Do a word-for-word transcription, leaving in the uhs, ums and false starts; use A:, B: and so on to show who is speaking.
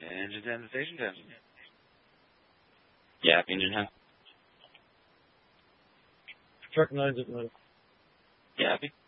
A: Engine ten to station ten.
B: Yeah, engine ten.
C: Truck nine zip nine.
B: Yeah, happy.